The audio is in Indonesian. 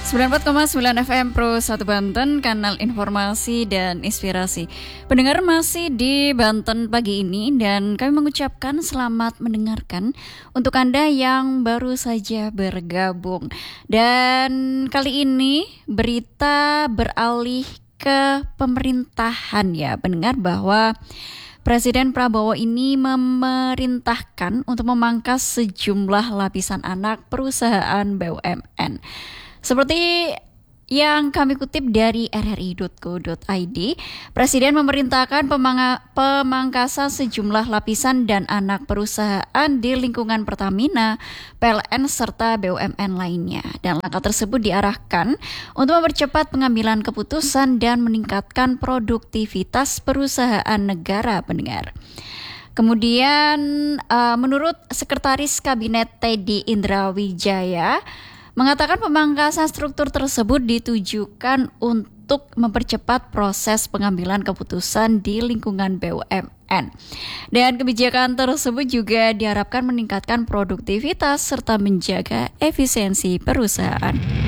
94,9 FM Pro 1 Banten, kanal informasi dan inspirasi. Pendengar masih di Banten pagi ini dan kami mengucapkan selamat mendengarkan untuk Anda yang baru saja bergabung. Dan kali ini berita beralih ke pemerintahan ya, pendengar, bahwa Presiden Prabowo ini memerintahkan untuk memangkas sejumlah lapisan anak perusahaan BUMN. Seperti yang kami kutip dari rri.co.id, Presiden memerintahkan pemangkasan sejumlah lapisan dan anak perusahaan di lingkungan Pertamina, PLN, serta BUMN lainnya. Dan langkah tersebut diarahkan untuk mempercepat pengambilan keputusan dan meningkatkan produktivitas perusahaan negara, pendengar. Kemudian menurut Sekretaris Kabinet Teddy Indrawijaya, mengatakan pemangkasan struktur tersebut ditujukan untuk mempercepat proses pengambilan keputusan di lingkungan BUMN. Dan kebijakan tersebut juga diharapkan meningkatkan produktivitas serta menjaga efisiensi perusahaan.